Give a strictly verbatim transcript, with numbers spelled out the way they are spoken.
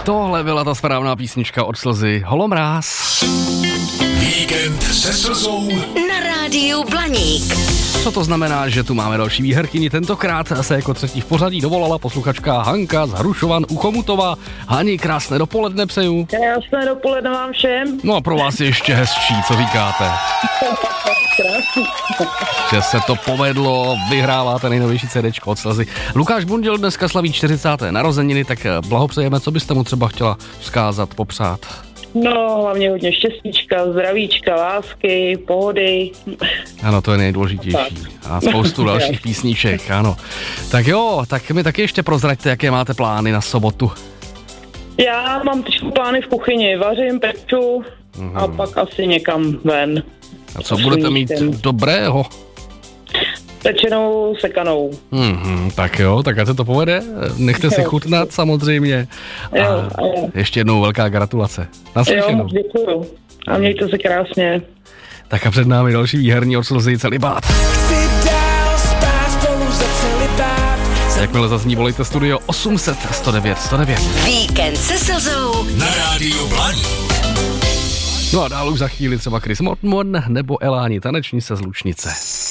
Tohle byla ta správná písnička od Slzy. Holomráz. Víkend se Slzou na rádiu Blaník. Co to znamená, že tu máme další výherkyni? Tentokrát se jako třetí v pořadí dovolala posluchačka Hanka z Hrušovan u Chomutova. Hani, krásné dopoledne přeju. Krásné dopoledne vám všem. No a pro vás je ještě hezčí, co říkáte? Krásný. Že se to povedlo, vyhráváte nejnovější CDčko od Slzy. Lukáš Bundil dneska slaví čtyřicáté narozeniny, tak blahopřejeme, co byste mu třeba chtěla vzkázat, popřát? No, hlavně hodně štěstíčka, zdravíčka, lásky, pohody. Ano, to je nejdůležitější. A spoustu dalších písniček, ano. Tak jo, tak mi taky ještě prozraďte, jaké máte plány na sobotu. Já mám trošku plány v kuchyni, vařím, peču mm. a pak asi někam ven. A co budete mít dobrého? Pečenou, sekanou. Mm-hmm, tak jo, tak ať se to povede. Nechte si chutnat samozřejmě. A jo, jo. ještě jednou velká gratulace. Naslyšenou. Jo, děkuju. A mějte se krásně. Tak a před námi další výherní od Slzy Celibát. Jakmile zazní, volejte studio osm set sto devět sto devět. Víkend se Slzou na rádiu Blaník. No a dál už za chvíli třeba Chris Mortman nebo Eláni, taneční se z Lučnice.